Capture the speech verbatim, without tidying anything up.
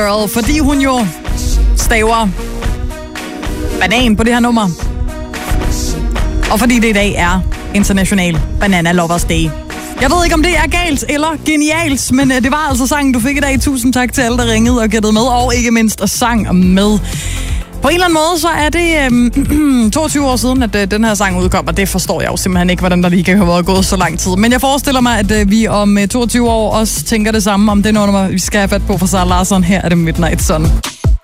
Girl, fordi hun jo staver banan på det her nummer. Og fordi det i dag er International Banana Lovers Day. Jeg ved ikke, om det er galt eller genialt, men det var altså sangen, du fik i dag. Tusind tak til alle, der ringede og gættede med, og ikke mindst sang med. På en eller anden måde, så er det øhm, toogtyve år siden, at øh, den her sang udkom, og det forstår jeg jo simpelthen ikke, hvordan der lige kan have været gået så lang tid. Men jeg forestiller mig, at øh, vi om øh, toogtyve år også tænker det samme om det nummer, vi skal have fat på fra Sara Larsson. Her er det Midnight Sun.